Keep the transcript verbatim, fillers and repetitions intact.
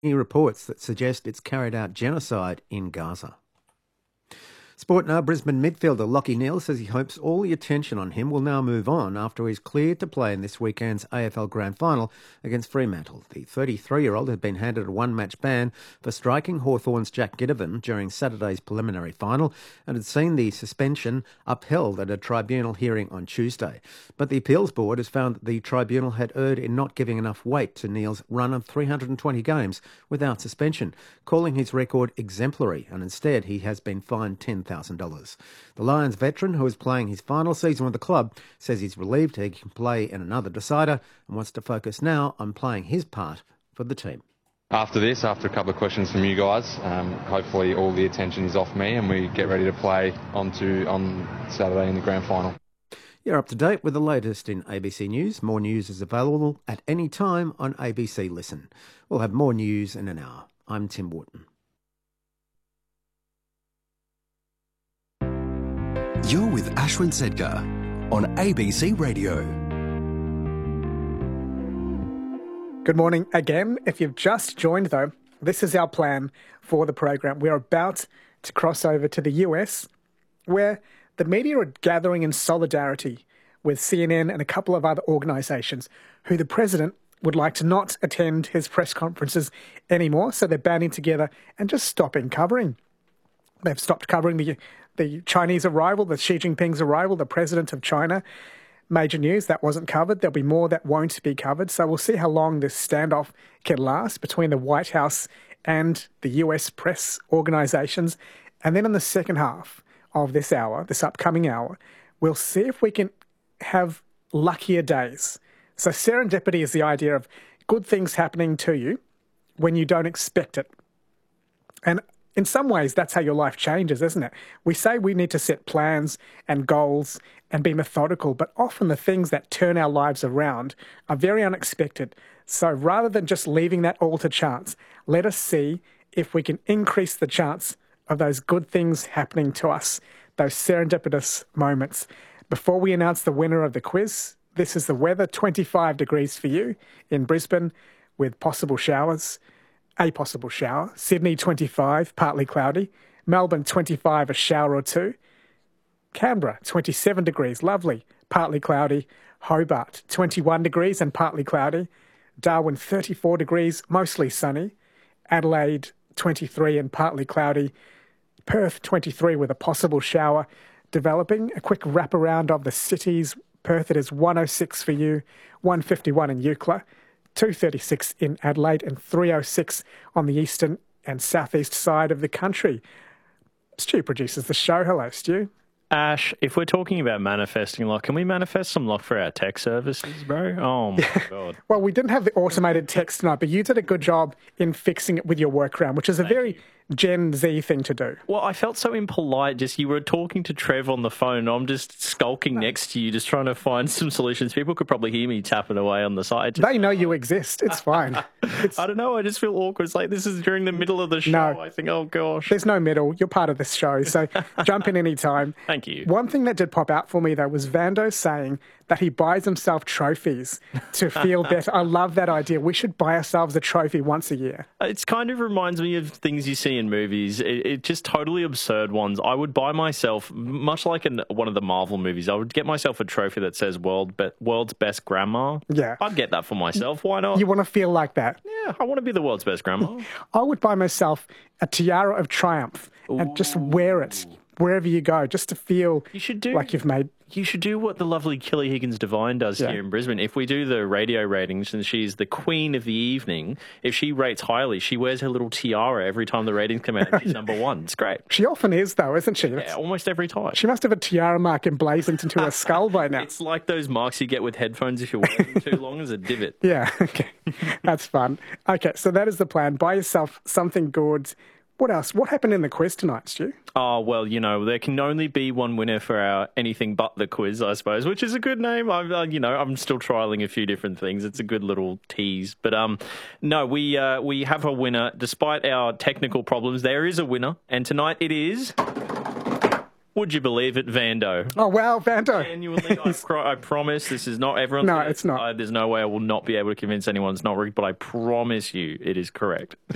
reports that suggest it's carried out genocide in Gaza. Sport now, Brisbane midfielder Lachie Neale says he hopes all the attention on him will now move on after he's cleared to play in this weekend's A F L Grand Final against Fremantle. The thirty-three-year-old had been handed a one-match ban for striking Hawthorn's Jack Ginnivan during Saturday's preliminary final and had seen the suspension upheld at a tribunal hearing on Tuesday. But the appeals board has found that the tribunal had erred in not giving enough weight to Neale's run of three hundred twenty games without suspension, calling his record exemplary, and instead he has been fined ten thousand dollars. one thousand dollars. The Lions veteran, who is playing his final season with the club, says he's relieved he can play in another decider and wants to focus now on playing his part for the team. After this, after a couple of questions from you guys, um, hopefully all the attention is off me and we get ready to play on, to, on Saturday in the grand final. You're up to date with the latest in A B C News. More news is available at any time on A B C Listen. We'll have more news in an hour. I'm Tim Wharton. You're with Ashwin Sedgar on A B C Radio. Good morning again. If you've just joined, though, this is our plan for the program. We're about to cross over to the U S, where the media are gathering in solidarity with C N N and a couple of other organisations who the president would like to not attend his press conferences anymore, so they're banding together and just stopping covering. They've stopped covering the the Chinese arrival, the Xi Jinping's arrival, the president of China. Major news, that wasn't covered. There'll be more that won't be covered. So we'll see how long this standoff can last between the White House and the U S press organisations. And then in the second half of this hour, this upcoming hour, we'll see if we can have luckier days. So serendipity is the idea of good things happening to you when you don't expect it. And in some ways, that's how your life changes, isn't it? We say we need to set plans and goals and be methodical, but often the things that turn our lives around are very unexpected. So rather than just leaving that all to chance, let us see if we can increase the chance of those good things happening to us, those serendipitous moments. Before we announce the winner of the quiz, this is the weather, twenty-five degrees for you in Brisbane with possible showers. A possible shower. Sydney, twenty-five, partly cloudy. Melbourne, twenty-five, a shower or two. Canberra, twenty-seven degrees, lovely, partly cloudy. Hobart, twenty-one degrees and partly cloudy. Darwin, thirty-four degrees, mostly sunny. Adelaide, twenty-three and partly cloudy. Perth, twenty-three with a possible shower developing. A quick wraparound of the cities. Perth, it is one oh six for you, one fifty-one in Eucla. two thirty-six in Adelaide and three oh six on the eastern and southeast side of the country. Stu produces the show. Hello, Stu. Ash, if we're talking about manifesting luck, can we manifest some luck for our tech services, bro? Oh, my God. Well, we didn't have the automated text tonight, but you did a good job in fixing it with your workaround, which is a Thank very you. Gen Z thing to do. Well, I felt so impolite. Just you were talking to Trev on the phone, and I'm just skulking next to you, just trying to find some solutions. People could probably hear me tapping away on the side. Just... They know you exist. It's fine. It's... I don't know. I just feel awkward. It's like this is during the middle of the show. No. I think, oh, gosh. There's no middle. You're part of this show, so jump in any time. Thank you. One thing that did pop out for me, though, was Vando saying that he buys himself trophies to feel better. I love that idea. We should buy ourselves a trophy once a year. It kind of reminds me of things you see in movies. It, it just totally absurd ones. I would buy myself, much like in one of the Marvel movies, I would get myself a trophy that says World Be- World's Best Grandma. Yeah. I'd get that for myself. Why not? You want to feel like that? Yeah, I want to be the world's best grandma. I would buy myself a tiara of triumph and Ooh. just wear it wherever you go, just to feel You should do like you've made... You should do what the lovely Kelly Higgins Devine does Yeah. here in Brisbane. If we do the radio ratings and she's the queen of the evening, if she rates highly, she wears her little tiara every time the ratings come out and she's number one. It's great. She often is, though, isn't she? Yeah, almost every time. She must have a tiara mark emblazoned into her skull by now. It's like those marks you get with headphones if you're wearing them too long as a divot. Yeah, okay. That's fun. Okay, so that is the plan. Buy yourself something good. What else? What happened in the quiz tonight, Stu? Oh, well, you know, there can only be one winner for our Anything But the quiz, I suppose, which is a good name. I'm, uh, you know, I'm still trialling a few different things. It's a good little tease. But um, no, we uh, we have a winner. Despite our technical problems, there is a winner. And tonight it is... Would you believe it, Vando? Oh, wow, Vando. Genuinely, I, pro- I promise this is not everyone. No, it's not. Uh, there's no way I will not be able to convince anyone it's not rigged, but I promise you it is correct.